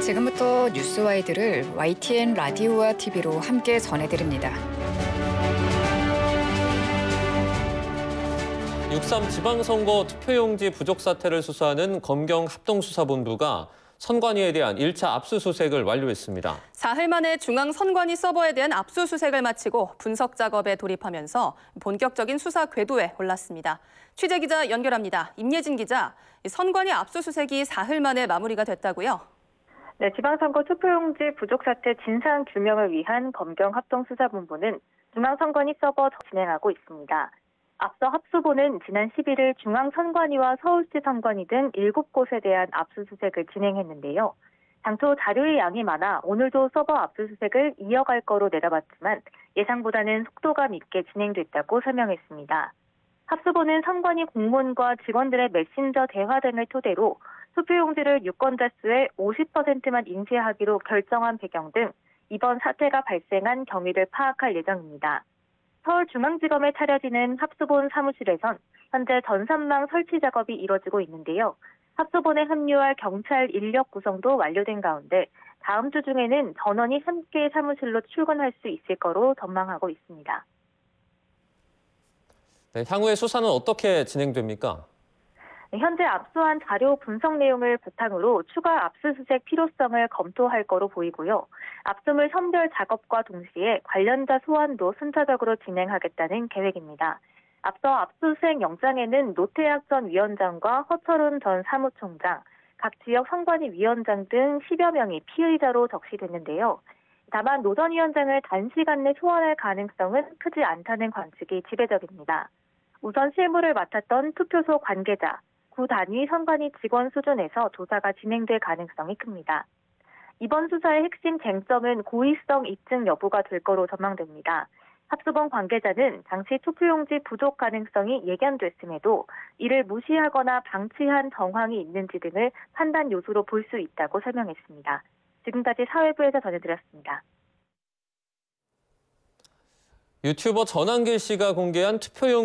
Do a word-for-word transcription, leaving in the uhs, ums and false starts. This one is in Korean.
지금부터 뉴스와이드를 와이티엔 라디오와 티비로 함께 전해드립니다. 육삼 지방선거 투표용지 부족 사태를 수사하는 검경합동수사본부가 선관위에 대한 일 차 압수수색을 완료했습니다. 사흘 만에 중앙선관위 서버에 대한 압수수색을 마치고 분석 작업에 돌입하면서 본격적인 수사 궤도에 올랐습니다. 취재기자 연결합니다. 임예진 기자, 선관위 압수수색이 사흘 만에 마무리가 됐다고요? 네, 지방선거 투표용지 부족 사태 진상 규명을 위한 검경합동수사본부는 중앙선관위 서버 진행하고 있습니다. 앞서 합수본은 지난 십일 일 중앙선관위와 서울시 선관위 등 일곱 곳에 대한 압수수색을 진행했는데요. 당초 자료의 양이 많아 오늘도 서버 압수수색을 이어갈 거로 내다봤지만 예상보다는 속도감 있게 진행됐다고 설명했습니다. 합수본은 선관위 공무원과 직원들의 메신저 대화 등을 토대로 투표용지를 유권자 수의 오십 퍼센트만 인쇄하기로 결정한 배경 등 이번 사태가 발생한 경위를 파악할 예정입니다. 서울중앙지검에 차려지는 합수본 사무실에선 현재 전산망 설치 작업이 이뤄지고 있는데요. 합수본에 합류할 경찰 인력 구성도 완료된 가운데 다음 주 중에는 전원이 함께 사무실로 출근할 수 있을 거로 전망하고 있습니다. 네, 향후의 수사는 어떻게 진행됩니까? 현재 압수한 자료 분석 내용을 바탕으로 추가 압수수색 필요성을 검토할 거로 보이고요. 압수물 선별 작업과 동시에 관련자 소환도 순차적으로 진행하겠다는 계획입니다. 앞서 압수수색 영장에는 노태학 전 위원장과 허철훈 전 사무총장, 각 지역 선관위 위원장 등 십여 명이 피의자로 적시됐는데요. 다만 노 전 위원장을 단시간 내 소환할 가능성은 크지 않다는 관측이 지배적입니다. 우선 실무를 맡았던 투표소 관계자, 구 단위 선관위 직원 수준에서 조사가 진행될 가능성이 큽니다. 이번 수사의 핵심 쟁점은 고의성 입증 여부가 될 거로 전망됩니다. 합수본 관계자는 당시 투표용지 부족 가능성이 예견됐음에도 이를 무시하거나 방치한 정황이 있는지 등을 판단 요소로 볼 수 있다고 설명했습니다. 지금까지 사회부에서 전해드렸습니다. 유튜버 전한길 씨가 공개한 투표용